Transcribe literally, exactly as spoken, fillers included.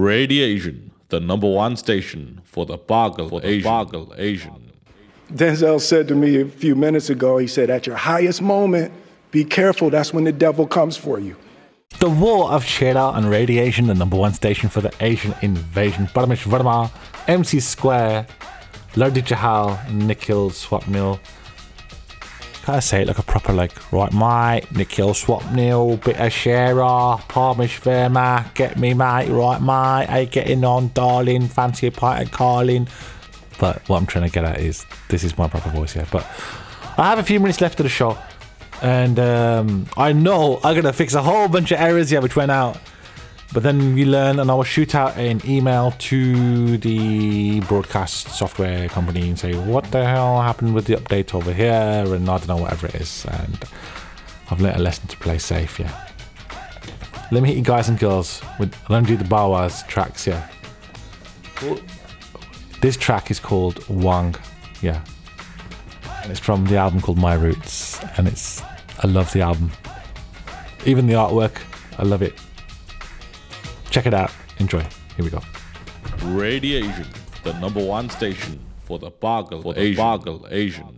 Radiation, the number one station for the Boggle Asian. Boggle Asian. Denzel said to me a few minutes ago, he said, at your highest moment, be careful, that's when the devil comes for you. The War of Cheddar and Radiation, the number one station for the Asian invasion. Paramish Verma, M C Square, Lodi Jahal, Nikhil Swapnil. Gotta say it like a proper, like, right, mate, Nikhil Swapnil, bit of Cheddar, Paramish Verma, get me, mate, right, mate, hey, getting on, darling, fancy a pint of Carlin. But what I'm trying to get at is, this is my proper voice here. But I have a few minutes left of the show. And um, I know I'm going to fix a whole bunch of errors here which went out. But then you learn, and I will shoot out an email to the broadcast software company and say, what the hell happened with the update over here? And I don't know, whatever it is. And I've learned a lesson to play safe, yeah. Let me hit you guys and girls with, I'm going to do the Bawas tracks, yeah. This track is called Wang, yeah. And it's from the album called My Roots, and it's, I love the album. Even the artwork, I love it. Check it out, enjoy. Here we go. Radiation, the number one station for the Boggle Asian. Boggle Asian.